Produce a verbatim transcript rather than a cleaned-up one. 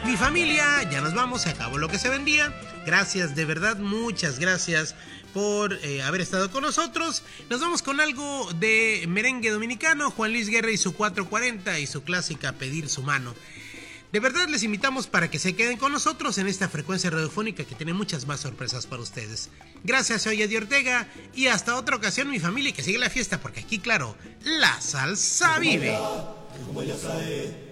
Mi familia, ya nos vamos, se acabó lo que se vendía. Gracias, de verdad, muchas gracias por eh, haber estado con nosotros. Nos vamos con algo de merengue dominicano, Juan Luis Guerra y su cuatro cuarenta y su clásica Pedir su mano. De verdad les invitamos para que se queden con nosotros en esta frecuencia radiofónica que tiene muchas más sorpresas para ustedes. Gracias, soy Eddie Ortega y hasta otra ocasión, mi familia, y que siga la fiesta porque aquí, claro, la salsa vive. Como ella trae